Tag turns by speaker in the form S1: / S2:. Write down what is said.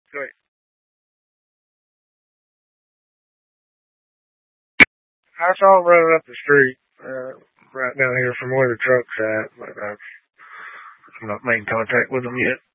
S1: Great. I saw him running up the street, right down here from where the truck's at, but I've not made contact with him yet.